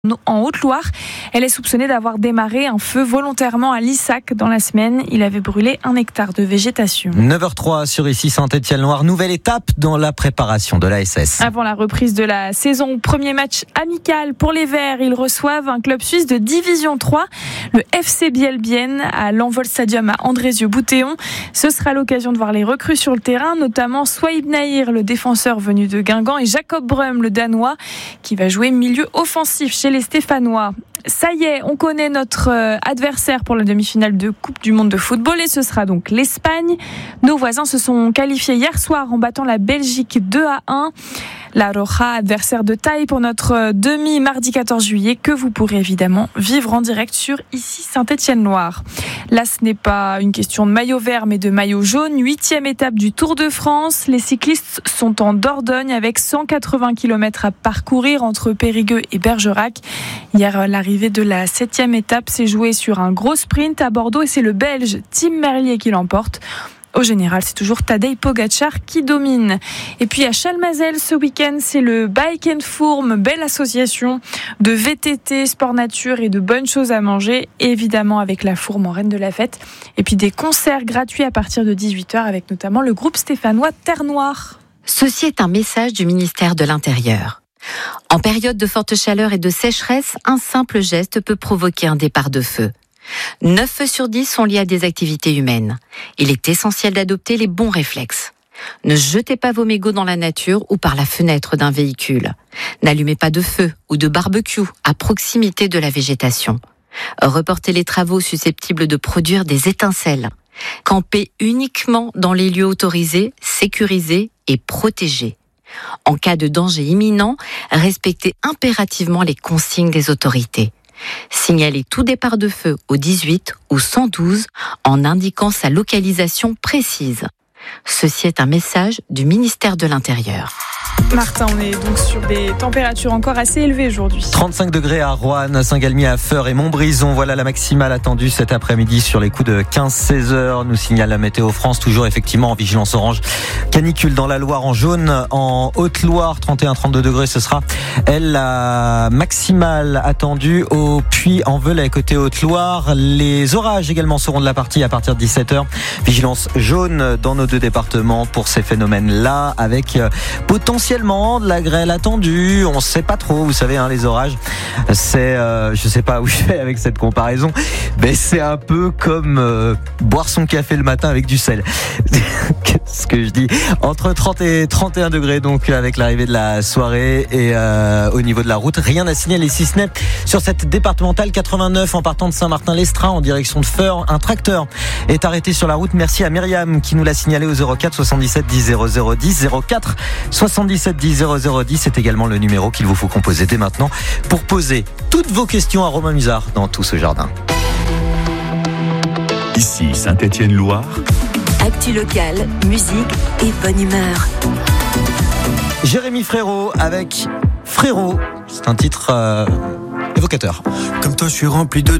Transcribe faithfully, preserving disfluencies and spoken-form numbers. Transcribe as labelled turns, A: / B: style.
A: En Haute-Loire, elle est soupçonnée d'avoir démarré un feu volontairement à Lissac dans la semaine. Il avait brûlé un hectare de végétation.
B: neuf heures zéro trois sur ici Saint-Étienne-Loire. Nouvelle étape dans la préparation de l'A S S.
A: Avant la reprise de la saison, premier match amical pour les Verts. Ils reçoivent un club suisse de Division trois, le F C Biel-Bienne, à l'Envol Stadium à Andrézieux-Boutéon. Ce sera l'occasion de voir les recrues sur le terrain, notamment Swaib Nahir, le défenseur venu de Guingamp, et Jacob Brum, le Danois, qui va jouer milieu offensif chez les Stéphanois. Ça y est, on connaît notre adversaire pour la demi-finale de Coupe du Monde de football et ce sera donc l'Espagne. Nos voisins se sont qualifiés hier soir en battant la Belgique deux à un. La Roja, adversaire de taille pour notre demi mardi quatorze juillet, que vous pourrez évidemment vivre en direct sur ici Saint-Étienne-Loire. Là, ce n'est pas une question de maillot vert, mais de maillot jaune. Huitième étape du Tour de France. Les cyclistes sont en Dordogne avec cent quatre-vingts kilomètres à parcourir entre Périgueux et Bergerac. Hier, l'arrivée de la septième étape s'est jouée sur un gros sprint à Bordeaux et c'est le Belge Tim Merlier qui l'emporte. Au général, c'est toujours Tadej Pogacar qui domine. Et puis à Chalmazel, ce week-end, c'est le Bike and Fourme, belle association de V T T, sport nature et de bonnes choses à manger, évidemment avec la Fourme en reine de la fête. Et puis des concerts gratuits à partir de dix-huit heures avec notamment le groupe stéphanois Terre Noire.
C: Ceci est un message du ministère de l'Intérieur. En période de forte chaleur et de sécheresse, un simple geste peut provoquer un départ de feu. neuf feux sur dix sont liés à des activités humaines. Il est essentiel d'adopter les bons réflexes. Ne jetez pas vos mégots dans la nature ou par la fenêtre d'un véhicule. N'allumez pas de feu ou de barbecue à proximité de la végétation. Reportez les travaux susceptibles de produire des étincelles. Campez uniquement dans les lieux autorisés, sécurisés et protégés. En cas de danger imminent, respectez impérativement les consignes des autorités. Signalez tout départ de feu au dix-huit ou cent douze en indiquant sa localisation précise. Ceci est un message du ministère de l'Intérieur.
A: Martin, on est donc sur des températures encore assez élevées aujourd'hui.
B: trente-cinq degrés à Roanne, Saint-Galmier, à Feurs et Montbrison. Voilà la maximale attendue cet après-midi sur les coups de quinze seize heures. Nous signale la Météo France, toujours effectivement en vigilance orange. Canicule dans la Loire en jaune. En Haute-Loire, trente et un trente-deux degrés, ce sera elle la maximale attendue au Puy-en-Velay côté Haute-Loire. Les orages également seront de la partie à partir de dix-sept heures. Vigilance jaune dans nos deux départements pour ces phénomènes-là, avec potentiellement de la grêle attendue. On ne sait pas trop, vous savez, hein, les orages, c'est, euh, je ne sais pas où je vais avec cette comparaison, mais c'est un peu comme euh, boire son café le matin avec du sel. Qu'est-ce que je dis ? Entre trente et trente et un degrés, donc avec l'arrivée de la soirée et euh, au niveau de la route, rien à signaler si ce n'est sur cette départementale quatre-vingt-neuf en partant de Saint-Martin-l'Estrin en direction de Feurs. Un tracteur est arrêté sur la route. Merci à Myriam qui nous l'a signalé au zéro quatre soixante-dix-sept dix zéro zéro dix. zéro quatre soixante-dix-sept dix zéro zéro dix, c'est également le numéro qu'il vous faut composer dès maintenant pour poser toutes vos questions à Romain Musard dans Tout ce jardin.
D: Ici Saint-Étienne-Loire.
E: Actu locale, musique et bonne humeur.
B: Jérémy Frérot avec Frérot, c'est un titre euh, évocateur.
F: Comme toi je suis rempli de